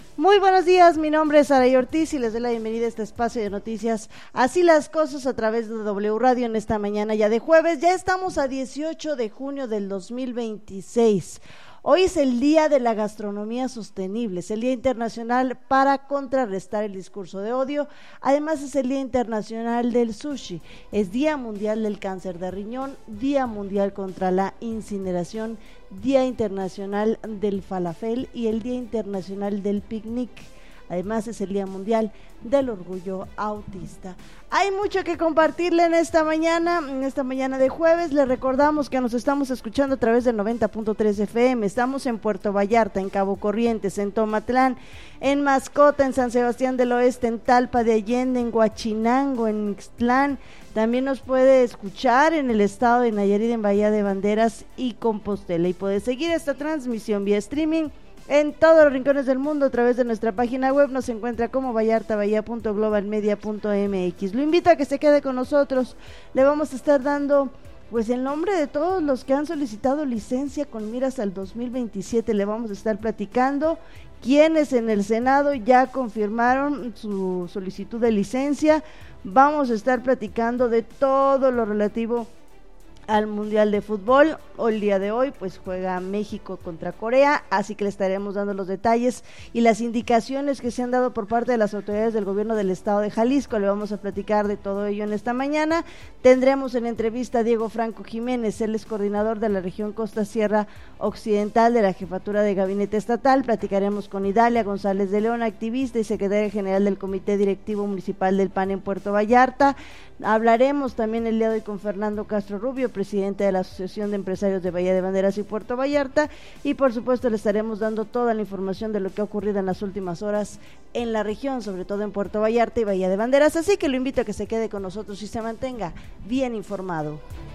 Muy buenos días, mi nombre es Saray Ortiz y les doy la bienvenida a este espacio de noticias Así las Cosas a través de W Radio en esta mañana ya de jueves. Ya estamos a 18 de junio del 2026. Hoy es el Día de la Gastronomía Sostenible, es el Día Internacional para contrarrestar el discurso de odio. Además es el Día Internacional del Sushi, es Día Mundial del Cáncer de Riñón, Día Mundial contra la Incineración, Día Internacional del Falafel y el Día Internacional del Picnic. Además es el Día Mundial del Orgullo Autista. Hay mucho que compartirle en esta mañana de jueves. Les recordamos que nos estamos escuchando a través del 90.3 FM. Estamos en Puerto Vallarta, en Cabo Corrientes, en Tomatlán, en Mascota, en San Sebastián del Oeste, en Talpa de Allende, en Huachinango, en Ixtlán. También nos puede escuchar en el estado de Nayarit, en Bahía de Banderas y Compostela. Y puede seguir esta transmisión vía streaming en todos los rincones del mundo a través de nuestra página web. Nos encuentra como vallartabahia.globalmedia.mx. Lo invito a que se quede con nosotros. Le vamos a estar dando pues el nombre de todos los que han solicitado licencia con miras al 2027. Le vamos a estar platicando quienes en el Senado ya confirmaron su solicitud de licencia. Vamos a estar platicando de todo lo relativo al Mundial de Fútbol. El día de hoy pues juega México contra Corea, así que le estaremos dando los detalles y las indicaciones que se han dado por parte de las autoridades del gobierno del estado de Jalisco. Le vamos a platicar de todo ello en esta mañana. Tendremos en entrevista a Diego Franco Jiménez, él es coordinador de la región Costa Sierra Occidental de la Jefatura de Gabinete Estatal. Platicaremos con Idalia González de León, activista y secretaria general del Comité Directivo Municipal del PAN en Puerto Vallarta. Hablaremos también el día de hoy con Fernando Castro Rubio, presidente de la Asociación de Empresarios de Bahía de Banderas y Puerto Vallarta, y por supuesto le estaremos dando toda la información de lo que ha ocurrido en las últimas horas en la región, sobre todo en Puerto Vallarta y Bahía de Banderas, así que lo invito a que se quede con nosotros y se mantenga bien informado.